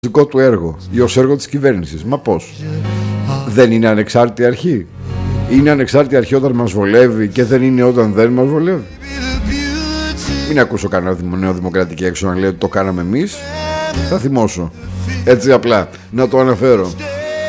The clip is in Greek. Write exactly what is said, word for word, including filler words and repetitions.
δικό του έργο ή ως έργο της κυβέρνησης. Μα πώς? Δεν είναι ανεξάρτητη αρχή? Είναι ανεξάρτητη αρχή όταν μας βολεύει και δεν είναι όταν δεν μας βολεύει? Μην ακούσω κανένα νεοδημοκρατική έξω να λέει ότι το κάναμε εμείς. Θα θυμώσω έτσι απλά να το αναφέρω.